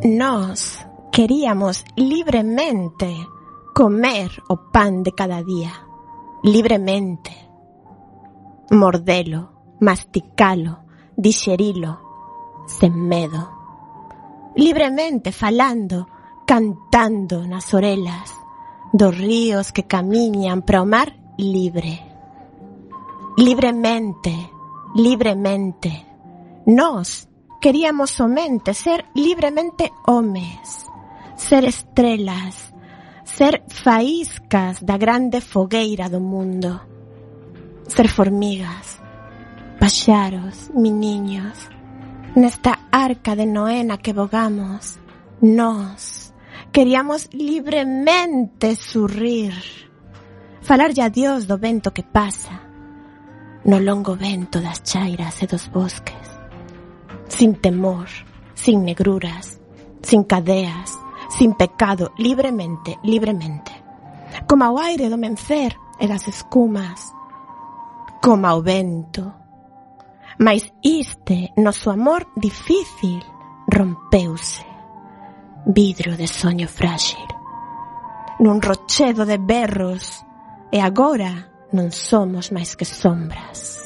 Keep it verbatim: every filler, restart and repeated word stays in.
Nós queríamos libremente comer o pan de cada día, libremente, mordelo, masticalo, dixerilo, sen medo, libremente falando, cantando nas orelas dos ríos que camiñan para o mar libre. Libremente, libremente, nós queríamos somente ser libremente homes, ser estrelas, ser faíscas da grande fogueira do mundo, ser formigas, paxaros, miniños, nesta arca de Noé na que vogamos. Nós queríamos libremente surrir, falarlle a Dios do vento que pasa, no longo vento das chairas e dos bosques, sin temor, sin negruras, sin cadeas, sin pecado, libremente, libremente, como ao aire do mencer e das escumas, como ao vento. Mas iste noso amor difícil rompeuse, vidro de soño frágil, nun rochedo de berros, e agora non somos máis que sombras.